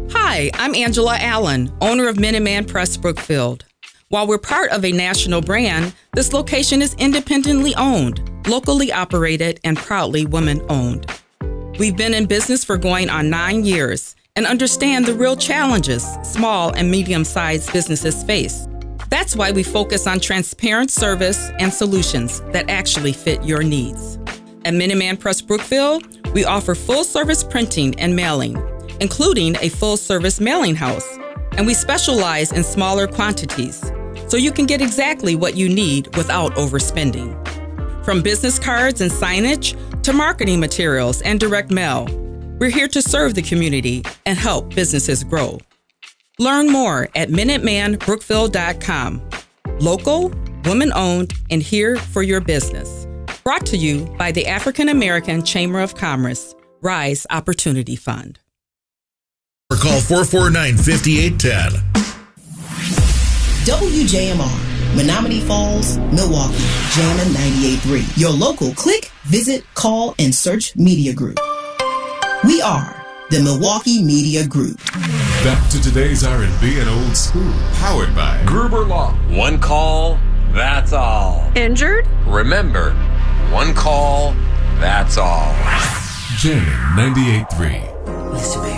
Hi, I'm Angela Allen, owner of Minuteman Press Brookfield. While we're part of a national brand, this location is independently owned, locally operated, and proudly women-owned. We've been in business for going on 9 years and understand the real challenges small and medium-sized businesses face. That's why we focus on transparent service and solutions that actually fit your needs. At Minuteman Press Brookfield, we offer full-service printing and mailing, including a full-service mailing house, and we specialize in smaller quantities, so you can get exactly what you need without overspending. From business cards and signage to marketing materials and direct mail, we're here to serve the community and help businesses grow. Learn more at MinutemanBrookfield.com. Local, women-owned, and here for your business. Brought to you by the African American Chamber of Commerce, Rise Opportunity Fund. Or call 449-5810. WJMR, Menominee Falls, Milwaukee, Jammin' 98.3. Your local click, visit, call, and search media group. We are the Milwaukee Media Group. Back to today's R&B and old school. Powered by Gruber Law. One call, that's all. Injured? Remember, one call, that's all. Jammin' 98.3. Listen, baby.